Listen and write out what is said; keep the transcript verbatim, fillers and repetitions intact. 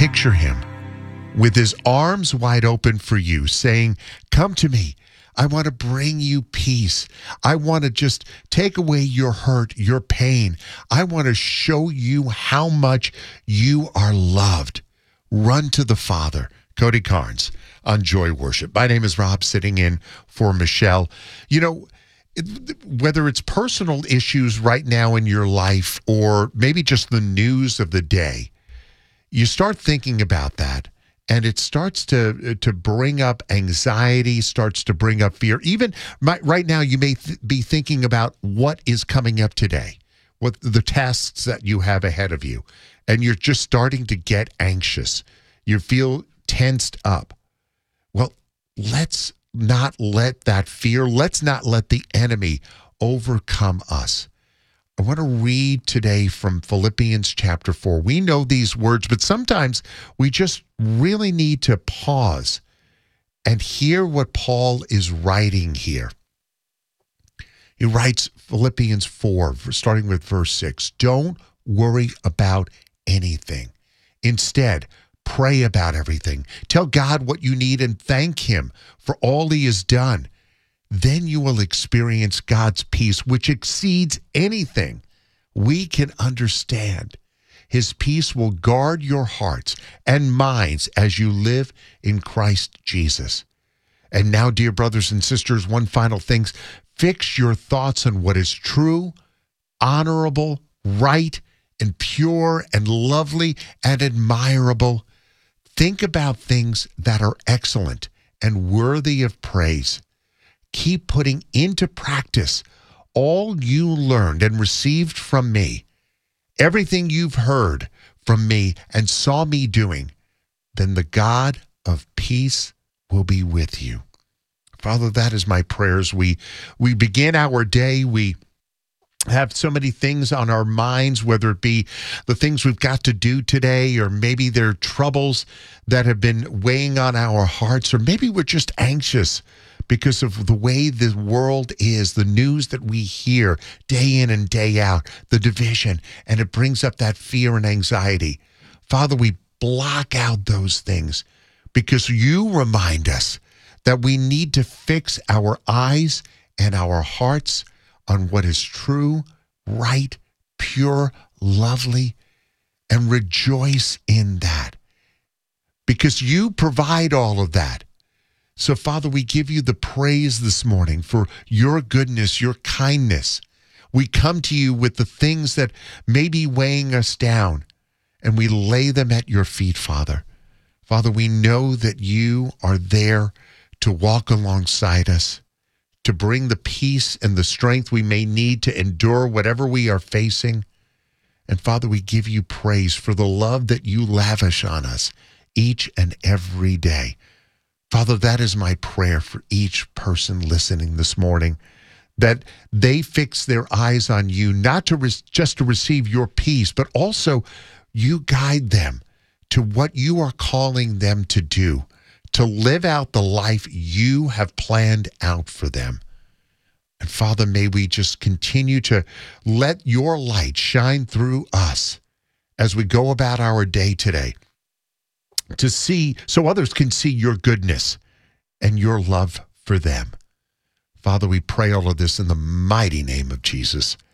picture him with his arms wide open for you, saying, come to me. I want to bring you peace. I want to just take away your hurt, your pain. I want to show you how much you are loved. Run to the Father. Cody Carnes on Joy Worship. My name is Rob, sitting in for Michelle. You know, it, whether it's personal issues right now in your life or maybe just the news of the day, you start thinking about that. And it starts to to bring up anxiety, starts to bring up fear. Even my, right now, you may th- be thinking about what is coming up today, what the tasks that you have ahead of you. And you're just starting to get anxious. You feel tensed up. Well, let's not let that fear, let's not let the enemy overcome us. I want to read today from Philippians chapter four. We know these words, but sometimes we just really need to pause and hear what Paul is writing here. He writes Philippians four, starting with verse six. Don't worry about anything. Instead, pray about everything. Tell God what you need and thank him for all he has done. Then you will experience God's peace, which exceeds anything we can understand. His peace will guard your hearts and minds as you live in Christ Jesus. And now, dear brothers and sisters, one final thing. Fix your thoughts on what is true, honorable, right, and pure, and lovely, and admirable. Think about things that are excellent and worthy of praise. Keep putting into practice all you learned and received from me, everything you've heard from me and saw me doing. Then the God of peace will be with you. Father, that is my prayers. We we begin our day. We have so many things on our minds, whether it be the things we've got to do today, or maybe there are troubles that have been weighing on our hearts, or maybe we're just anxious because of the way the world is, the news that we hear day in and day out, the division, and it brings up that fear and anxiety. Father, we block out those things because you remind us that we need to fix our eyes and our hearts on what is true, right, pure, lovely, and rejoice in that because you provide all of that. So, Father, we give you the praise this morning for your goodness, your kindness. We come to you with the things that may be weighing us down, and we lay them at your feet, Father. Father, we know that you are there to walk alongside us, to bring the peace and the strength we may need to endure whatever we are facing. And Father, we give you praise for the love that you lavish on us each and every day. Father, that is my prayer for each person listening this morning, that they fix their eyes on you, not to re- just to receive your peace, but also you guide them to what you are calling them to do, to live out the life you have planned out for them. And Father, may we just continue to let your light shine through us as we go about our day today, to see, so others can see your goodness and your love for them. Father, we pray all of this in the mighty name of Jesus.